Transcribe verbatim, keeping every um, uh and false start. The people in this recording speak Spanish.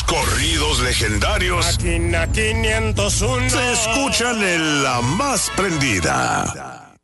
corridos legendarios. Máquina quinientos uno. Se escuchan en La Más Prendida.